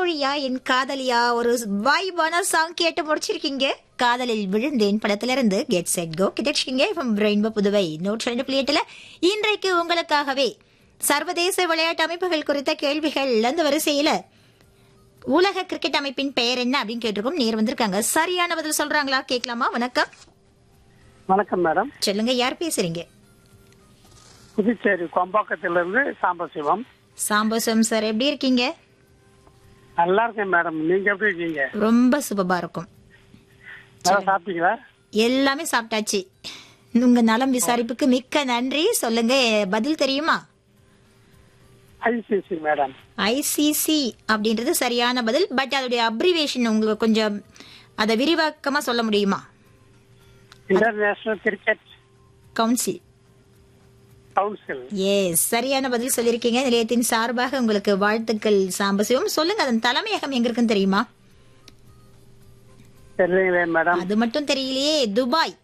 கனிமொழியா என் காதலியா ஒரு வைபான சாங் கேட்டு முடிச்சிருக்கீங்க. காதலில் விழுந்தேன் படத்திலிருந்து get set go கிடைச்சிங்க. Rainbow Puduvai 102.8 இன்றைக்கு உங்களுக்காகவே சர்வதேச விளையாட்டு அமைப்புகள் குறித்த கேள்விகள் அந்த வரிசையில உலக கிரிக்கெட் அமைப்பின் பெயர் என்ன அப்படின்னு கேட்டிருக்கோம். நேர் வந்திருக்காங்க. சரியான பதில் சொல்றாங்களா கேட்கலாமா? வணக்கம். வணக்கம் மேடம். சொல்லுங்க, யார் பேசுறீங்க? புதுச்சேரி கொம்பாக்கத்திலிருந்து சாம்பசிவம். சாம்பசிவம் சார், எப்படி இருக்கீங்க? நல்லா இருக்கேன் மேடம். நீங்க எப்படி இருக்கீங்க? ரொம்ப சுபமா இருக்கும். சாப்பிட்டீங்களா? எல்லாமே சாப்பிட்டாச்சு. உங்க நலம் விசாரிப்புக்கு மிக்க நன்றி. சொல்லுங்க, பதில் தெரியுமா? ICC madam. ஐசிசி அப்படின்றது சரியான பதில். பட் அதோடைய அப்ரிவேஷன் உங்களுக்கு கொஞ்சம் அதை விரிவாக்கமா சொல்ல முடியுமா? International cricket council. எஸ், சரியான பதில் சொல்லியிருக்கீங்க. நிலையத்தின் சார்பாக உங்களுக்கு வாழ்த்துக்கள் சாம்பசிவம். சொல்லுங்க, அதன் தலைமையகம் எங்க இருக்குன்னு தெரியுமா? தெரியல மேடம். அது மட்டும் தெரியலையே. துபாய்